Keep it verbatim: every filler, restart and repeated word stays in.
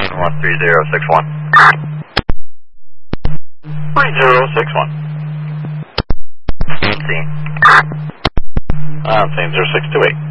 one three zero six one. three zero six one. Scene. I'm saying zero six two eight.